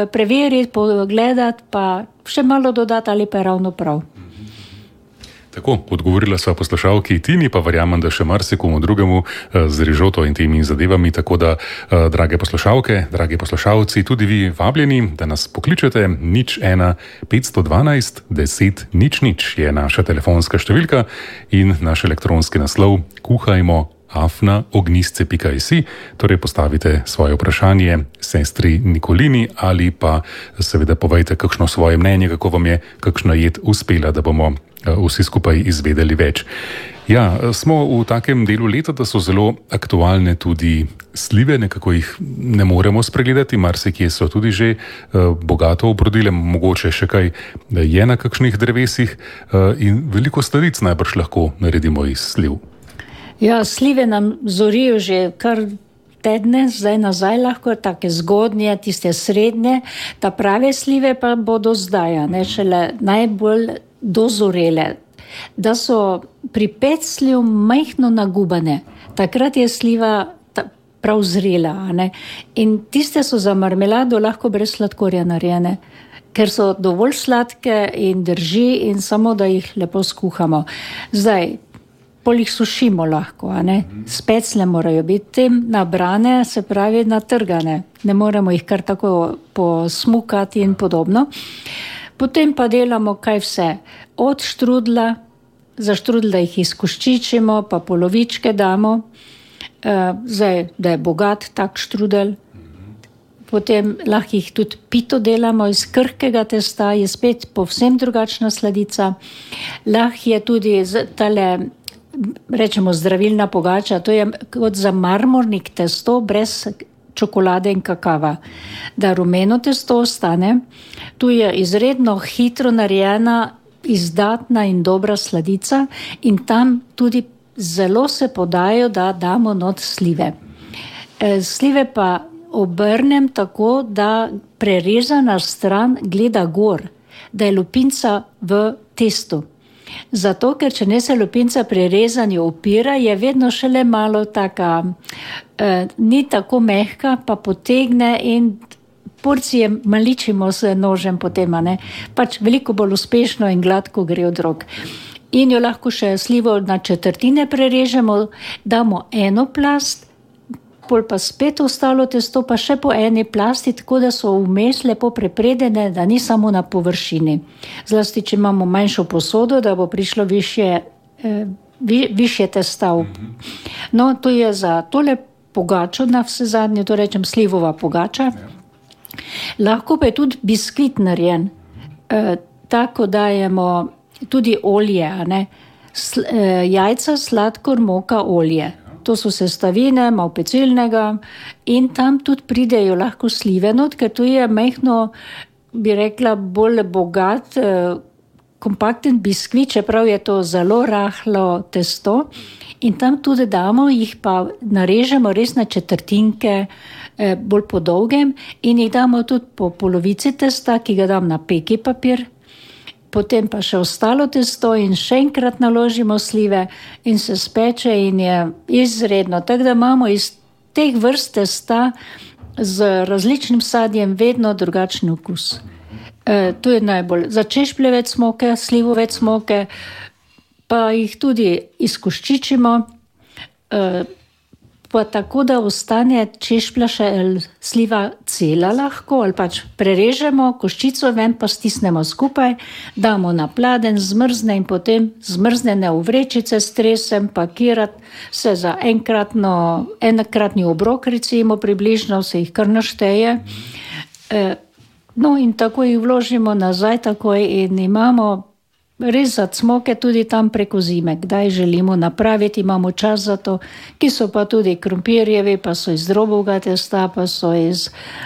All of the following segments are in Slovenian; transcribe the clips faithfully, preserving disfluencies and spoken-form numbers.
preveriti, pogledati, pa še malo dodati ali pa ravno prav. Tako, odgovorila sva poslušalki Tini, pa verjamem, da še marsikomu drugemu z rižoto in temi zadevami, tako da, drage poslušalke, dragi poslušalci, tudi vi vabljeni, da nas pokličete. Nič ena petsto dvanajst deset nič nič je naša telefonska številka in naš elektronski naslov kuhajmo afna ognjisce pika si, torej postavite svoje vprašanje sestri Nikolini ali pa seveda povejte kakšno svoje mnenje, kako vam je kakšna jed uspela, da bomo vsi skupaj izvedeli več. Ja, smo v takem delu leta, da so zelo aktualne tudi slive, nekako jih ne moremo spregledati, marsikje so tudi že uh, bogato obrodile, mogoče še kaj je na kakšnih drevesih uh, in veliko sladic najbrž lahko naredimo iz sliv. Ja, slive nam zorijo že kar tedne, zdaj nazaj lahko, take zgodnje, tiste srednje, ta prave slive pa bodo zdaj, ne, šele najbolj dozorele, da so pri peclju majhno nagubane. Takrat je sliva prav zrela, ne? In tiste so za marmelado lahko brez sladkorja narejene, ker so dovolj sladke in drži in samo, da jih lepo skuhamo. Zdaj, pol jih sušimo lahko, a ne? Specle morajo biti tem nabrane, se pravi natrgane. Ne moremo jih kar tako posmukati in podobno. Potem pa delamo kaj vse. Od štrudla, za štrudla jih izkoščičimo, pa polovičke damo. Zdaj, da je bogat tak štrudel. Potem lahko jih tudi pito delamo iz krhkega testa, je spet povsem drugačna sladica. Lahko je tudi tale, rečemo, zdravilna pogača, to je kot za marmornik testo brez čokolade in kakava. Da rumeno testo ostane, tu je izredno hitro narejena, izdatna in dobra sladica in tam tudi zelo se podajo, da damo not slive. Slive pa obrnem tako, da prerezana stran gleda gor, da je lupinca v testu. Zato, ker če ne se lupinca prerezanje opira, je vedno šele malo taka, eh, ni tako mehka, pa potegne in porcije maličimo z nožem potem, ne? Pač veliko bolj uspešno in gladko gre od rok. In jo lahko še slivo na četrtine prerežemo, damo eno plast, pol pa spet ostalo testo, pa še po eni plasti, tako da so vmes lepo prepredene, da ni samo na površini. Zlasti, če imamo manjšo posodo, da bo prišlo višje, eh, vi, višje testa. No, to je za tole pogačo na vse zadnje, to rečem slivova pogača. Lahko pa je tudi biskvit narejen, e, tako dajemo tudi olje, a ne? Sl, e, jajca, sladkor, moka, olje. To so sestavine, malo pecilnega in tam tudi pridejo lahko slive not, ker tu je majhno, bi rekla, bolj bogat, e, kompakten biskvit, čeprav je to zelo rahlo testo in tam tudi damo, jih pa narežemo res na četrtinke, bolj po dolgem in jih damo tudi po polovici testa, ki ga dam na peki papir, potem pa še ostalo testo in še enkrat naložimo slive in se speče in je izredno. Tako da imamo iz teh vrst testa z različnim sadjem vedno drugačen okus. E, to je najbolj. Za češpljeve cmoke, slivove cmoke, pa jih tudi izkoščičimo, e, pa tako, da ostane češplja še sliva cela lahko, ali pač prerežemo koščico ven, pa stisnemo skupaj, damo na pladenj, zmrzne in potem zmrznene v vrečice stresem, pakirati se za enkratno, enkratni obrok, recimo približno se jih kar našteje. E, no in tako jih vložimo nazaj takoj in imamo res za cmoke tudi tam preko zime, kdaj želimo napraviti, imamo čas za to, ki so pa tudi krompirjevi, pa so iz drobovega testa, pa so iz,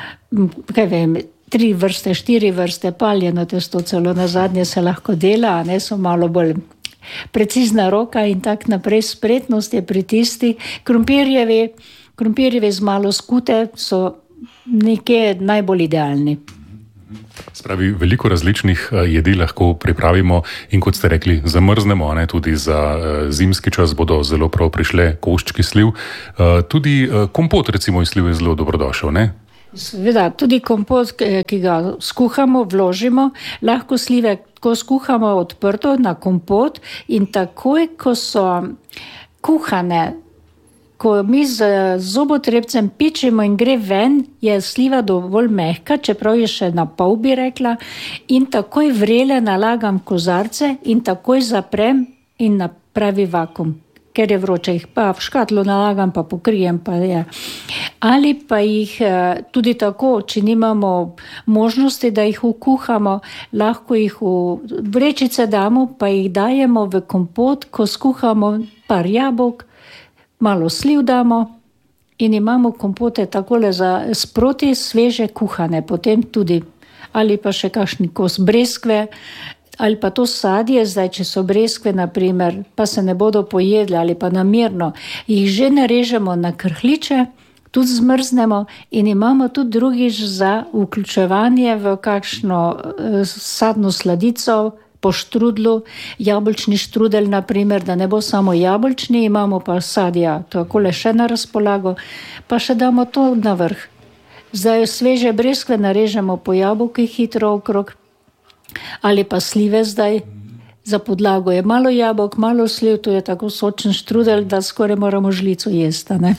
kaj vem, tri vrste, štiri vrste, paljeno testo, celo na zadnje se lahko dela, a ne, so malo bolj precizna roka in tak naprej, spretnost je pri tisti. Krompirjevi, krompirjevi z malo skute so nekje najbolj idealni. Spravi, veliko različnih jedi lahko pripravimo in kot ste rekli, zamrznemo, ne, tudi za zimski čas bodo zelo prav prišle koščki sliv. Tudi kompot recimo iz sliv je zelo dobrodošel, ne? Seveda, tudi kompot, ki ga skuhamo, vložimo, lahko slive, ko skuhamo odprto na kompot in takoj, ko so kuhane, ko mi z zobotrebcem pičimo in gre ven, je sliva dovolj mehka, čeprav je še na pol, bi rekla, in takoj vrele nalagam kozarce in takoj zaprem in napravi vakum. Ker je vroče, jih pa v škatlo nalagam, pa pokrijem, pa je. Ali pa jih tudi tako, če nimamo možnosti, da jih ukuhamo, lahko jih v vrečice damo, pa jih dajemo v kompot, ko skuhamo par jabolk, malo sliv damo in imamo kompote takole za sproti sveže kuhane, potem tudi, ali pa še kakšni kos breskve, ali pa to sadje, zdaj, če so breskve, naprimer, pa se ne bodo pojedli ali pa namirno, jih že narežemo na krhliče, tudi zmrznemo in imamo tudi drugič za vključevanje v kakšno sadno sladico, po štrudlu, jabolčni štrudel, naprimer, da ne bo samo jabolčni, imamo pa sadja, takole še na razpolago, pa še damo to na vrh. Zdaj sveže breskve narežemo po jabolki hitro okrog, ali pa slive zdaj, za podlago je malo jabolk, malo sliv, to je tako sočen štrudel, da skoraj moramo žlico jesti, ne?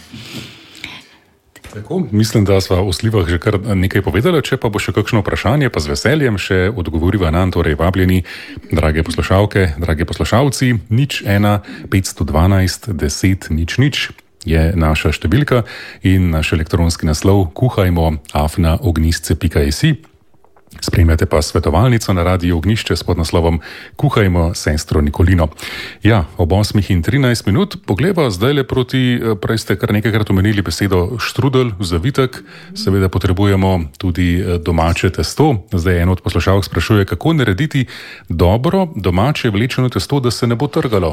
Tako, mislim, da sva o slivah že kar nekaj povedala, če pa bo še kakšno vprašanje, pa z veseljem še odgovoriva nam, torej vabljeni, drage poslušalke, drage poslušalci, nič ena, petsto dvanajst, deset, nič nič je naša številka in naš elektronski naslov kuhajmo afna ognjisce pika si. Spremljate pa svetovalnico na Radiu Ognjišče s podnaslovom Kuhajmo sestro Nikolino. Ja, ob osmih in trinajst minut pogleva zdaj le proti, prej ste kar nekajkrat omenili besedo štrudel, zavitek, seveda potrebujemo tudi domače testo. Zdaj en od poslušalk sprašuje, kako narediti dobro domače vlečeno testo, da se ne bo trgalo.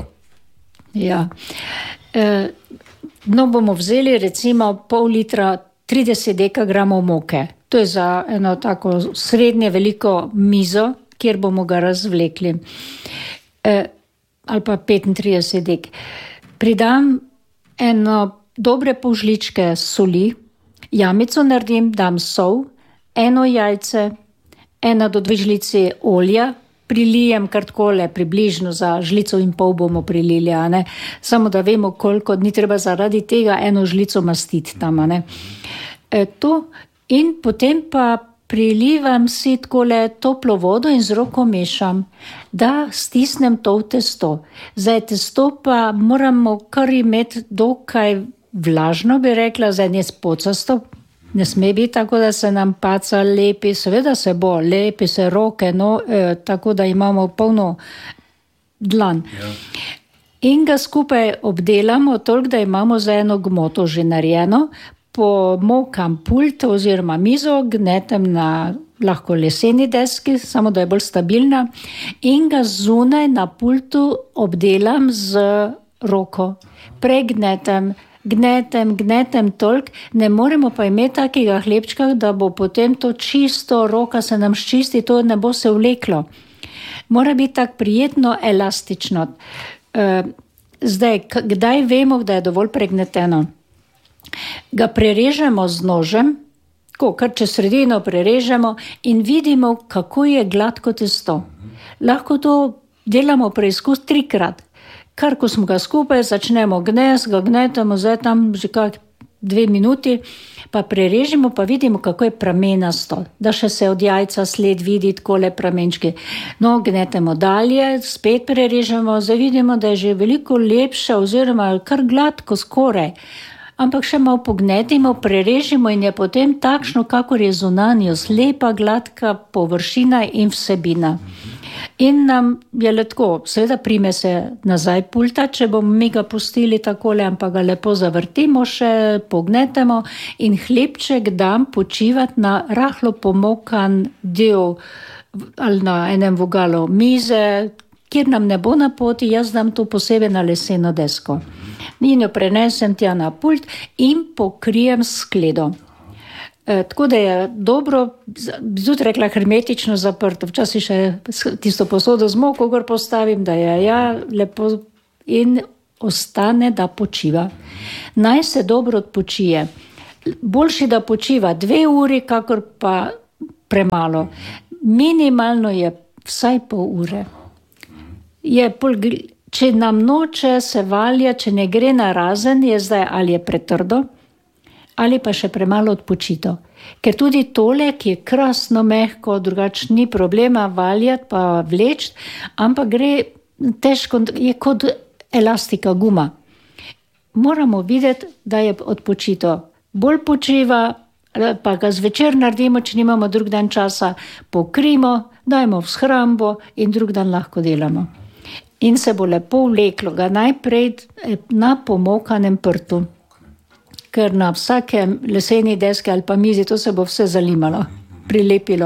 Ja, e, no bomo vzeli recimo pol litra trideset dekagramov moke. To je za eno tako srednje veliko mizo, kjer bomo ga razvlekli. E, ali pa petintrideset dek. Pridam eno dobre pol žličke soli, jamico naredim, dam sol, eno jajce, ena do dve žlici olja, prilijem kar takole, približno za žlico in pol bomo prilili, a ne? Samo da vemo, koliko, ni treba zaradi tega eno žlico mastiti tam, a ne? E, to in potem pa prilivam si takole toplo vodo in z roko mešam, da stisnem to v testo. Zdaj testo pa moramo kar imeti dokaj vlažno, bi rekla, zdaj ne spocasto, ne sme biti tako, da se nam paca lepi, seveda se bo, lepi se roke, no, eh, tako da imamo polno dlan. Ja. In ga skupaj obdelamo toliko, da imamo za eno gmoto že narejeno, pomokam pult oziroma mizo, gnetem na lahko leseni deski, samo da je bolj stabilna, in ga zunaj na pultu obdelam z roko. Pregnetem, gnetem, gnetem toliko, ne moremo pa imeti takega hlebčka, da bo potem to čisto, roka se nam ščisti, to ne bo se vleklo. Mora biti tako prijetno, elastično. Zdaj, kdaj vemo, da je dovolj pregneteno? Ga prerežemo z nožem, ko kar čez sredino prerežemo in vidimo, kako je gladko testo. Lahko to delamo preizkus trikrat. Kar ko smo ga skupaj, začnemo gnes, ga gnetemo, zdaj tam že kak dve minuti, pa prerežemo, pa vidimo, kako je pramenasto, da še se od jajca sled vidi takole pramenčki. No, gnetemo dalje, spet prerežemo, zdaj vidimo, da je že veliko lepše oziroma kar gladko skoraj. Ampak še malo pognetimo, prerežimo in je potem takšno, kakor je zunanjost, lepa, gladka površina in vsebina. In nam je letko, seveda prime se nazaj pulta, če bomo mi ga pustili takole, ampak ga lepo zavrtimo še, pognetemo in hlebček dam počivati na rahlo pomokan del ali na enem vogalu mize, kjer nam ne bo na poti, jaz dam to posebej na leseno desko. In jo prenesem tja na pult in pokrijem s skledo. E, tako da je dobro, bi tudi rekla hermetično zaprto, včasih še tisto posodo z moko gor postavim, da je ja, lepo in ostane, da počiva. Naj se dobro odpočije. boljši, da počiva dve uri, kakor pa premalo. Minimalno je vsaj pol ure. Je pol, če nam noče se valja, če ne gre na razen, je zdaj ali je pretrdo, ali pa še premalo odpočito. Ker tudi tole, ki je krasno mehko, drugače ni problema valjati pa vleči, ampak gre težko, je kot elastika guma. Moramo videti, da je odpočito. Bolj počiva, pa ga zvečer naredimo, če nimamo drug dan časa, pokrimo, dajmo v shrambo in drug dan lahko delamo. In se bo lepo vleklo ga najprej na pomokanem prtu. Ker na vsakem leseni deski ali pa mizi, to se bo vse zalimalo, prilepilo.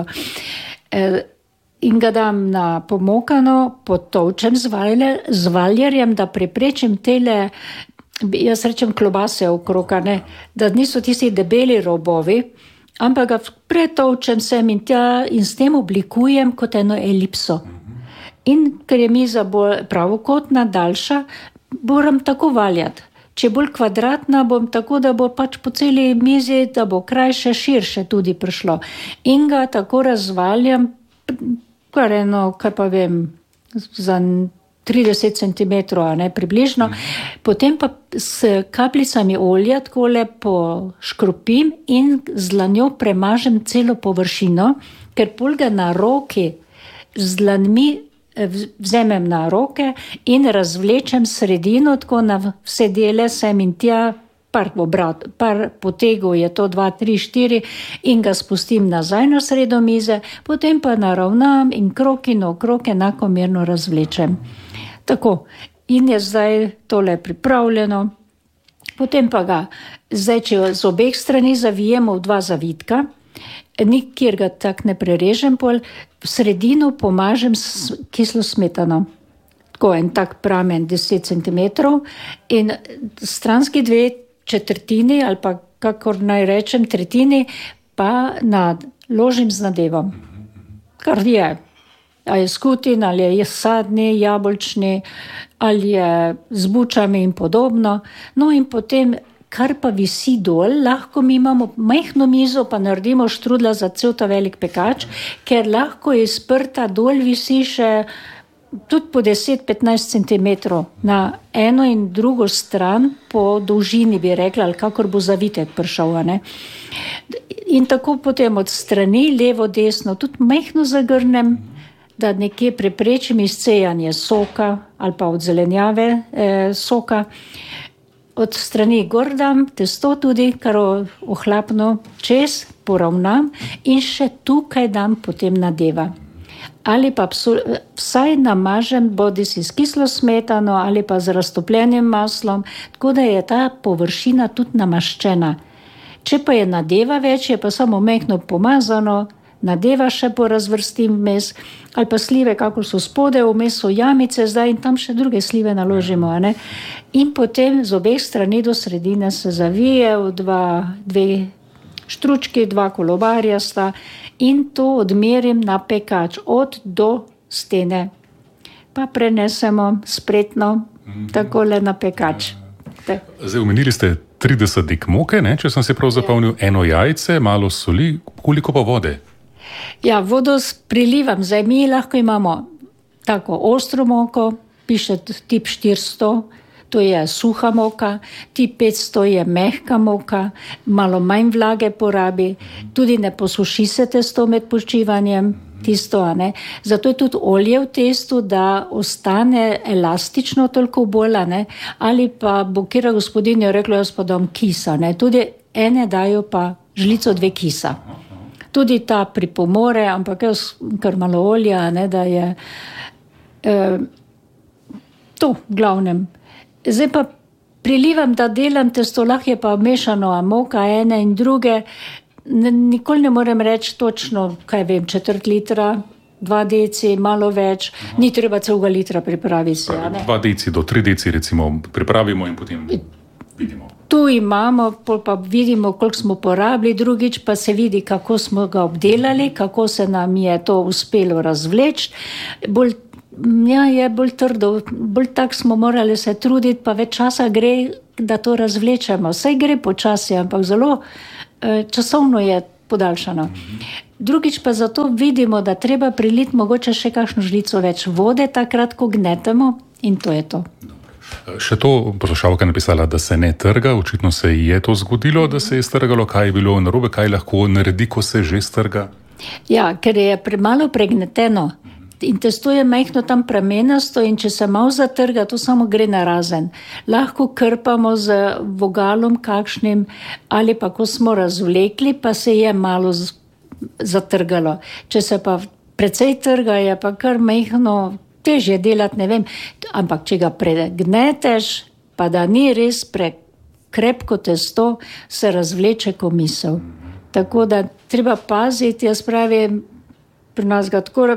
In ga dam na pomokano, potolčem z, valjer, z valjerjem, da preprečim tele, jaz rečem klobase okrog, ne, da niso tisti debeli robovi, ampak ga pretolčem sem in tja in s tem oblikujem kot eno elipso. In ker je miza bolj pravokotna, daljša, moram tako valjati. Če bolj kvadratna, bom tako, da bo pač po celi mizi, da bo krajše, širše tudi prišlo. In ga tako razvaljam, kar eno, kaj pa vem, za trideset centimetrov, ne, približno. Potem pa s kapljicami olja tako lepo škropim in z dlanjo premažem celo površino, ker pol ga na roki z dlanmi vzemem na roke in razvlečem sredino, tako na vse dele sem in tja, par, obrat, par potegov je to, dva, tri, štiri in ga spustim nazaj na sredo mize, potem pa naravnam in krok in okrog enakomerno razvlečem. Tako, in je zdaj tole pripravljeno, potem pa ga, zdaj če z obeh strani zavijemo v dva zavitka, nikjer ga tak ne prerežem pol, v sredino pomažem s kislo smetano. Tako en tak pramen deset centimetrov in stranski dve četrtini ali pa kakor naj rečem tretjini pa naložim z nadevom. Kar je, ali je skutin, ali je sadni, jabolčni, ali je z bučami in podobno. No in potem kar pa visi dol, lahko mi imamo majhno mizo, pa naredimo štrudla za cel ta velik pekač, ker lahko iz prta dol visi še tudi po deset do petnajst centimetrov na eno in drugo stran, po dolžini bi rekla, ali kakor bo zavitek prišel. Ne? In tako potem od strani, levo, desno, tudi majhno zagrnem, da nekje preprečim izcejanje soka ali pa od zelenjave eh, soka. Od strani gor dam testo tudi, kar ohlapno čez, poravnam in še tukaj dam potem nadeva. Ali pa vsaj namažem bodisi s kislo smetano ali pa z raztopljenim maslom, tako da je ta površina tudi namaščena. Če pa je nadeva več, je pa samo mehko pomazano, nadeva še porazvrstim vmes, ali pa slive, kako so spode, vmes so jamice zdaj in tam še druge slive naložimo. Ne? In potem z obeh strani do sredine se zavije v dva, dve štručki, dva kolobarja sta in to odmerim na pekač od do stene. Pa prenesemo spretno takole na pekač. Zdaj, omenili ste trideset dek moke, ne? Če sem se prav zapomnil, eno jajce, malo soli, koliko pa vode? Ja, vodo prilivam. Zdaj mi lahko imamo tako ostro moko, piše tip štiristo, to je suha moka, tip petsto je mehka moka, malo manj vlage porabi, tudi ne posuši se testo med počivanjem, tisto, a ne. Zato je tudi olje v testu, da ostane elastično toliko bolj, a ne, ali pa bo kjera gospodinja rekla, jaz pa dam kisa, ne. Tudi ene dajo pa žlico dve kisa. Tudi ta pripomore, ampak jaz kar malo olja, ne, da je eh, to v glavnem. Zdaj pa prilivam, da delam testo, lahko je pa mešano, a moka ene in druge. Nikoli ne morem reči točno, kaj vem, četrt litra, dva deci, malo več. Aha. Ni treba celega litra pripraviti. Pravi, dva deci do tri deci recimo pripravimo in potem vidimo. Tu imamo, pa vidimo, koliko smo porabili, drugič pa se vidi, kako smo ga obdelali, kako se nam je to uspelo razvleči. Bolj, ja, je bolj trdo, bolj tak smo morali se truditi, pa več časa gre, da to razvlečemo. Saj gre počasi, ampak zelo eh, časovno je podaljšano. Drugič pa zato vidimo, da treba priliti mogoče še kakšno žlico več vode, takrat, ko gnetemo, in to je to. Še to poslušalka napisala, da se ne trga, očitno se je to zgodilo, da se je strgalo, kaj je bilo narobe, kaj lahko naredi, ko se že strga? Ja, ker je premalo pregneteno in testo je majhno tam premenasto in če se malo zatrga, to samo gre narazen. Lahko krpamo z vogalom kakšnim ali pa ko smo razvlekli, pa se je malo zatrgalo. Če se pa precej trga, je pa kar majhno, težje delati, ne vem, ampak če ga pregneteš, pa da ni res prekrepko testo, se razvleče ko misel. Tako da treba paziti, jaz pravim, pri nas ga tako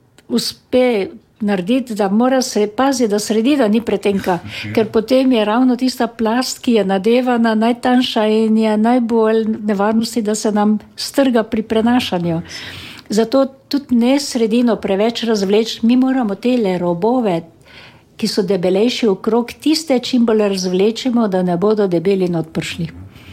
uspe narediti, da mora se paziti, da sredina ni pretenka, ker potem je ravno tista plast, ki je nadevana, najtanjša in je najbolj nevarnosti, da se nam strga pri prenašanju. Zato tudi ne sredino preveč razvleči, mi moramo tele robove, ki so debelejši okrog, tiste čim bolj razvlečimo, da ne bodo debeli not prišli.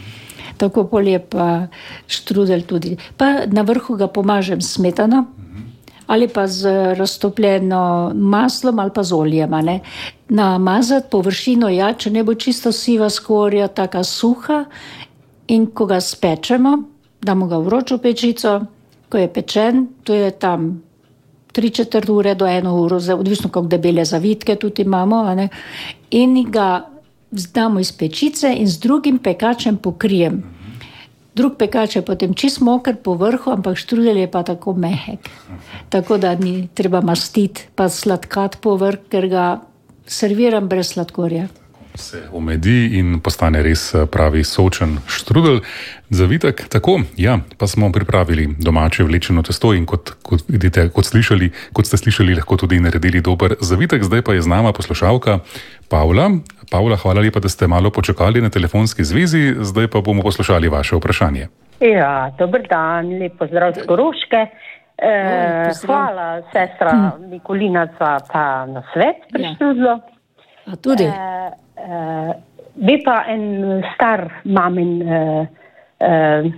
Tako pol je pa štrudel tudi. Pa na vrhu ga pomažem smetano ali pa z raztopljeno maslom ali pa z oljem. Ne? Namazati površino, ja, če ne bo čisto siva skorja, taka suha, in ko ga spečemo, damo ga v vročo pečico, ko je pečen, to je tam tri četrt ure do eno uro, odvisno kako debele zavitke tudi imamo, ne? In ga damo iz pečice in z drugim pekačem pokrijem. Drug pekač je potem čist moker po vrhu, ampak štrudel je pa tako mehek. Tako da ni treba mastiti, pa sladkat po vrh, ker ga serviram brez sladkorja. Se omedi in postane res pravi sočen štrudel. Zavitek, tako, ja, pa smo pripravili domače vlečeno testo in kot, kot vidite, kot, slišali, kot ste slišali, lahko tudi naredili dober zavitek. Zdaj pa je z nama poslušalka Pavla. Pavla, hvala lepa, da ste malo počakali na telefonski zvezi, zdaj pa bomo poslušali vaše vprašanje. Ja, dober dan, lep pozdrav z Koroške. E, hvala, sestra hm. Nikolina, za ta nasvet pri štrudlu. A tudi? E, e, bi pa en star mamin e, e,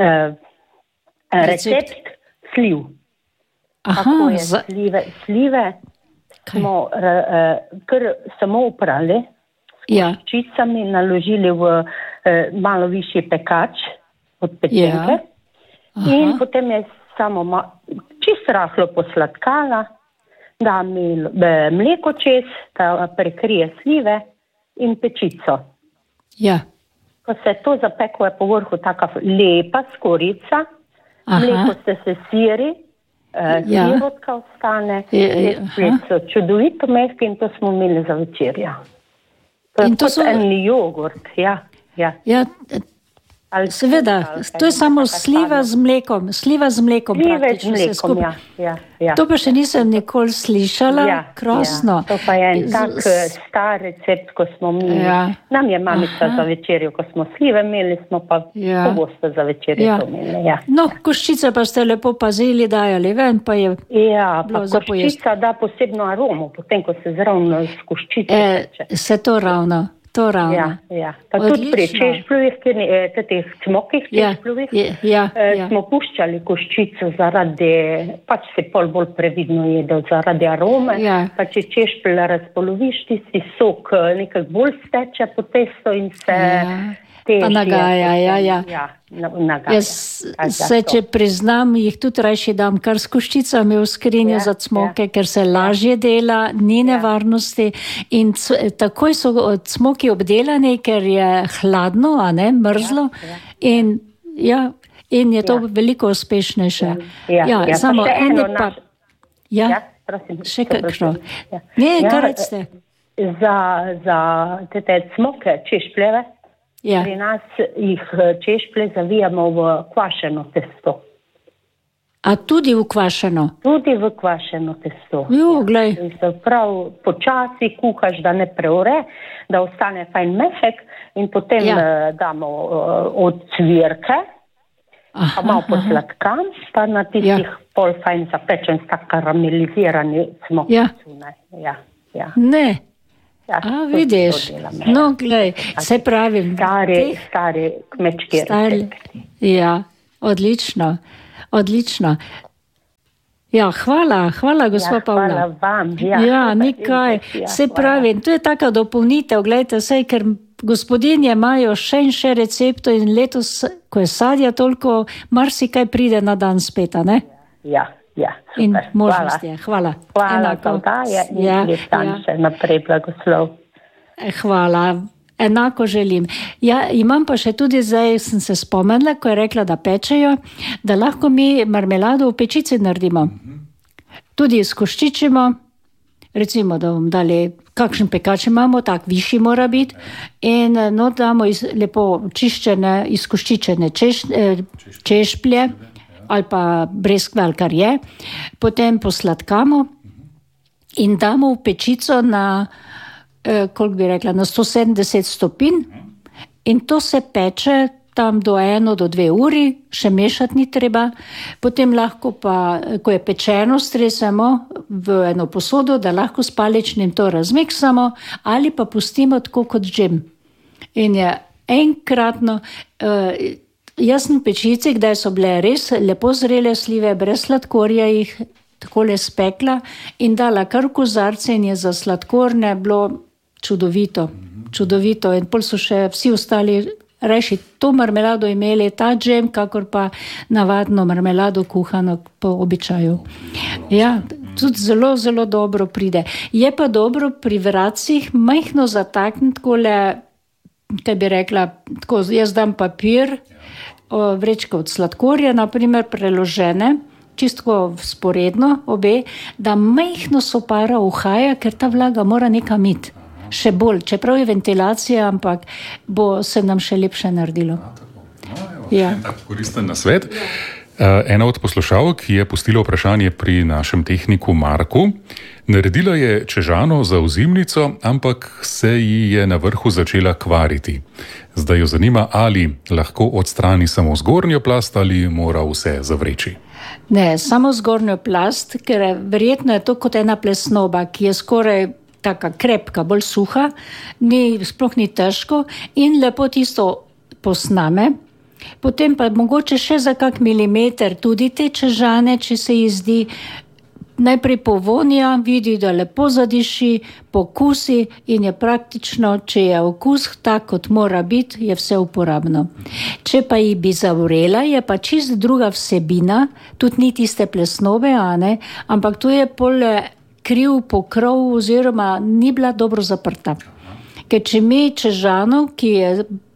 e, recept sliv. Aha, Kako je za... slive, slive smo e, kar samo uprali, s ja. koščicami naložili v e, malo višji pekač od petenke ja. In potem je samo ma, čisto rahlo posladkala, da mi mleko čez, da prekrije slive in pečico. Ja. Ko se to zapeklo, je po vrhu taka lepa skorica, aha. Mleko se sesiri, eh, ja. Sirotka ostane, je, je, so čudovito mehke in to smo imeli za večerjo. To je kot so... en jogurt, ja. ja. ja. Seveda, to je samo sliva z mlekom, sliva z mlekom Slive praktično z mlekom, ja, ja, ja. To pa še nisem nikoli slišala, ja, krasno. Ja. To pa je en tak z... star recept, ko smo mi, ja. Nam je mamica Aha. za večerjo, ko smo slive imeli, smo pa ja. pogosto za večerjo ja. to imeli. Ja. No, koščice pa ste lepo pazili, dajali ven, pa je ja, bilo za pojesti. Ja, pa koščica da posebno aromo, potem ko se zravno z koščice e, se to ravno. To ravno. Ja, ja. Pa tudi pri češpljuvih, teh cmokih češpljuvih, ja, ja, ja. smo puščali koščico zaradi, pač se pol bolj previdno jedel, zaradi arome, ja. Pa če češplja razpoloviš, tisti sok nekak bolj steče po testo in se ja. težje. Pa nagaja, ja, ja. ja nagaja. Jaz se, če priznam, jih tudi rajši dam kar s koščicami v skrinjo ja, za cmoke, ja. Ker se lažje dela, ni nevarnosti in c- takoj so cmoki obdelani, ker je hladno, a ne, mrzlo ja, ja. In, ja, in je to ja. veliko uspešnejše. Ja, ja, ja. Samo eno naš... pa... Ja, ja prosim, še kakšno. Ja. Ne, ja, kar recite. Za, za te, te cmoke, češpljeve, ja. Pri nas jih češplje zavijamo v kvašeno testo. A tudi v kvašeno? Tudi v kvašeno testo. Jo, glej. In se prav počasi kuhaš, da ne preore, da ostane fajn mehek in potem ja. damo od cvirke, aha, pa malo posladkam, pa na tistih ja. pol fajn zapečen, tak karamelizirani smok. Ja. Ja, ja. Ne. Ja, A, vidiš, no, glej, se pravim. Stari, te, stari kmečki recepti. Ja, odlično, odlično. Ja, hvala, hvala, gospod ja, Pavla. Hvala vam. Ja, ja nekaj, ja, se pravim, to je taka dopolnitev, gledajte, saj, ker gospodinje imajo še in še receptov in letos, ko je sadja toliko, marsikaj pride na dan spet, ne? Ja, ja, super. In možnost je, hvala. Hvala, da daje in ja, ja. še naprej blagoslov. Hvala. Enako želim. Ja, imam pa še tudi zdaj, sem se spomnila, ko je rekla, da pečejo, da lahko mi marmelado v pečici naredimo. Tudi izkoščičimo, recimo, da bomo dali, kakšen pekač imamo, tak višji mora biti, in no, damo iz, lepo čiščene, izkoščičene češ, češplje, ali pa breskve, ali kar je, potem posladkamo in damo v pečico na koliko bi rekla, na sto sedemdeset stopinj in to se peče tam do eno do dve uri, še mešati ni treba. Potem lahko pa, ko je pečeno, stresemo v eno posodo, da lahko s paličnim to razmiksamo ali pa pustimo tako kot džem. In je enkratno, uh, jaz sem v pečici, kdaj so bile res lepo zrele slive, brez sladkorja jih takole spekla in dala kar v kozarce in je za sladkorne bilo čudovito, čudovito. In pol so še vsi ostali reši to marmelado imeli, ta džem, kakor pa navadno marmelado kuhano po običaju. Ja, tudi zelo, zelo dobro pride. Je pa dobro pri vracih majhno zatakniti takole, kaj bi rekla, tako, jaz dam papir, vrečko od sladkorja, naprimer preložene, čisto sporedno obe, da majhno sopara uhaja, ker ta vlaga mora nekam iti. Še bolj, čeprav je ventilacija, ampak bo se nam še lepše naredilo. Ja. Koristen nasvet. Ena od poslušalk je pustila vprašanje pri našem tehniku Marku. Naredila je čežano za ozimnico, ampak se ji je na vrhu začela kvariti. Zdaj jo zanima, ali lahko odstrani samo zgornjo plast ali mora vse zavreči. Ne, samo zgornjo plast, ker verjetno je to kot ena plesnoba, ki je skoraj taka krepka, bolj suha, ni, sploh ni težko in lepo tisto posname. Potem pa mogoče še za kak milimeter tudi te čežane, če se ji zdi, najprej povonja, vidi, da lepo zadiši, pokusi in je praktično, če je okus tak, kot mora biti, je vse uporabno. Če pa ji bi zavrela, je pa čist druga vsebina, tudi ni tiste plesnobe, a ne, ampak to je pol kriv pokrov oziroma ni bila dobro zaprta. Ker če mi čežano, ki je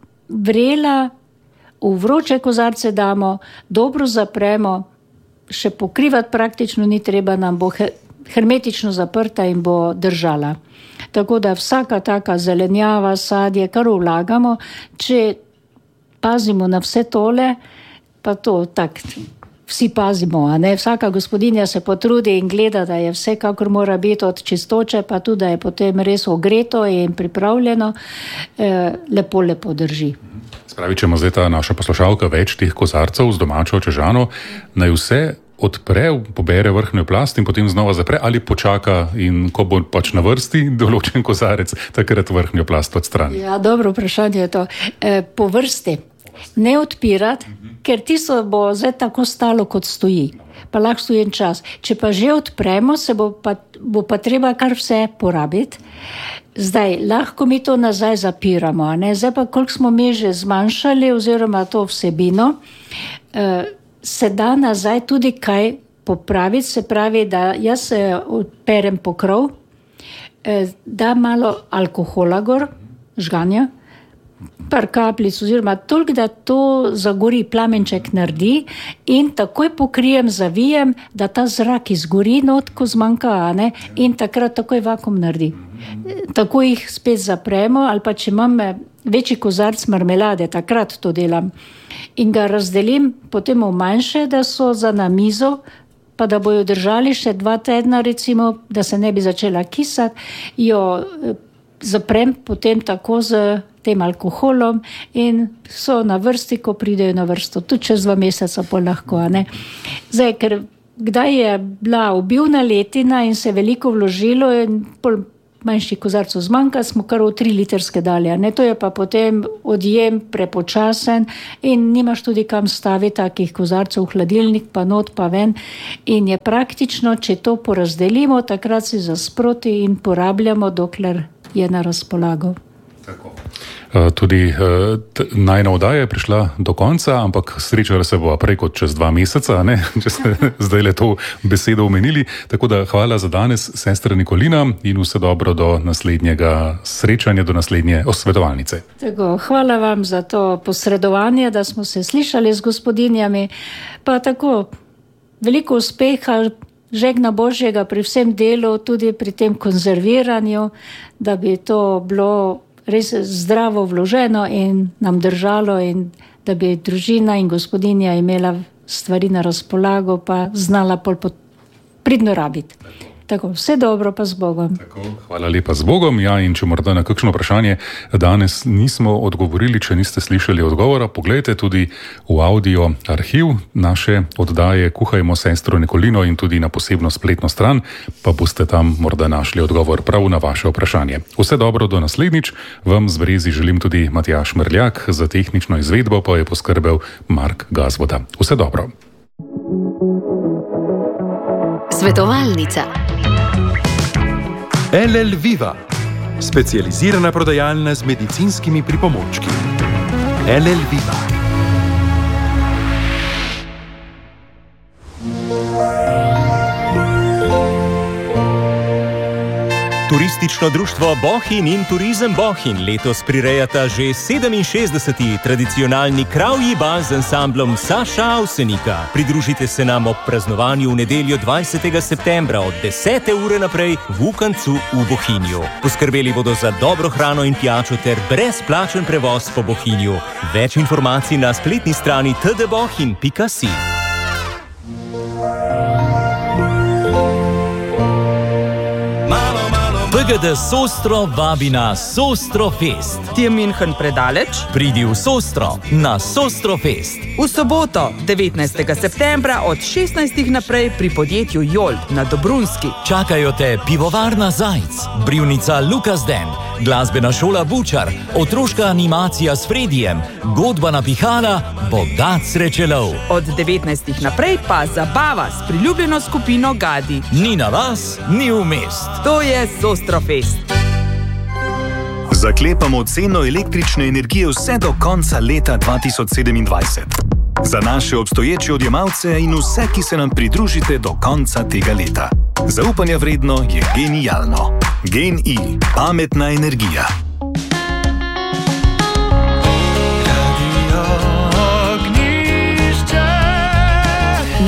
vrela, v vroče kozarce damo, dobro zapremo, še pokrivati praktično ni treba, nam bo hermetično zaprta in bo držala. Tako da vsaka taka zelenjava, sadje, kar vlagamo, če pazimo na vse tole, pa to tak, vsi pazimo, a ne? Vsaka gospodinja se potrudi in gleda, da je vse, kakor mora biti od čistoče, pa tudi, da je potem res ogreto in pripravljeno, eh, lepo, lepo drži. Spravi, če ima zdaj ta naša poslušalka več teh kozarcev z domačo čežano, naj vse odpre, pobere vrhnjo plast in potem znova zapre ali počaka in ko bo pač na vrsti določen kozarec, takrat vrhnjo plast odstrani. Ja, dobro vprašanje je to. E, po vrsti. Ne odpirati, ker tisto bo zdaj tako stalo, kot stoji. Pa lahko stoji en čas. Če pa že odpremo, se bo pa, bo pa treba kar vse porabiti. Zdaj, lahko mi to nazaj zapiramo, ne? Zdaj pa, koliko smo mi že zmanjšali oziroma to vsebino, eh, se da nazaj tudi kaj popraviti, se pravi, da jaz se odperem pokrov, eh, da malo alkohola gor, žganja, par kapljic oziroma toliko, da to zagori, plamenček naredi in takoj pokrijem, zavijem, da ta zrak izgori not, ko zmanjka, ne? In takrat takoj vakuum naredi. Tako jih spet zapremo ali pa če imam večji kozarc marmelade, takrat to delam in ga razdelim potem v manjše, da so za na mizo, pa da bojo držali še dva tedna recimo, da se ne bi začela kisati, jo zaprem potem tako z tem alkoholom in so na vrsti, ko pridejo na vrsto. Tudi čez dva meseca pa lahko, ne. Zdaj, ker kdaj je bila obilna letina in se veliko vložilo in pol manjših kozarcev zmanjka, smo kar v tri litrske dali. Ne? To je pa potem odjem prepočasen in nimaš tudi kam staviti takih kozarcev v hladilnik, pa not, pa ven. In je praktično, če to porazdelimo, takrat si zasproti in porabljamo, dokler je na razpolago. Tako. Tudi najna oddaja je prišla do konca, ampak srečala se bo prej kot čez dva meseca, ne? Če ste zdaj le to besedo omenili. Tako da hvala za danes, sestra Nikolina, in vse dobro do naslednjega srečanja, do naslednje osvetovalnice. Tako, hvala vam za to posredovanje, da smo se slišali z gospodinjami. Pa tako, veliko uspeha, žegna Božjega pri vsem delu, tudi pri tem konzerviranju, da bi to bilo res zdravo vloženo in nam držalo in da bi družina in gospodinja imela stvari na razpolago, pa znala pol pridno rabiti. Tako, vse dobro, pa z Bogom. Tako, hvala lepa, z Bogom. Ja, in če morda na kakšno vprašanje danes nismo odgovorili, če niste slišali odgovora, poglejte tudi v audio arhiv naše oddaje Kuhajmo s sestro Nikolino in tudi na posebno spletno stran, pa boste tam morda našli odgovor prav na vaše vprašanje. Vse dobro do naslednjič. Vam z Brezi želim tudi Matjaž Mrljak, za tehnično izvedbo pa je poskrbel Mark Gazvoda. Vse dobro. Svetovalnica. L L Viva, specializirana prodajalna z medicinskimi pripomočki. L L Viva. Turistično društvo Bohinj in Turizem Bohinj letos prirejata že sedeminšestdeseti tradicionalni kravji bal z ansamblom Saša Avsenika. Pridružite se nam ob praznovanju v nedeljo dvajsetega septembra od desete ure naprej v Ukancu v Bohinju. Poskrbeli bodo za dobro hrano in pijačo ter brezplačen prevoz po Bohinju. Več informacij na spletni strani t d bohinj pika si. P G D Sostro vabi na Sostro Fest. Ti je München predaleč? Pridi v Sostro na Sostro Fest. V soboto, devetnajstega septembra od šestnajstih naprej pri podjetju Jolt na Dobrunski. Čakajo te pivovarna Zajc, brivnica Lukas Den, glasbena šola Bučar, otroška animacija s Fredijem, godba na pihala, bogat srečelov. Od devetnajstih naprej pa zabava s priljubljeno skupino Gadi. Ni na vas, ni v mest. To je Sostro Fest. Zaklepamo ceno električne energije vse do konca leta dva tisoč sedemindvajset. Za naše obstoječe odjemalce in vse, ki se nam pridružite do konca tega leta. Zaupanja vredno je genialno. Gen I. Pametna energija.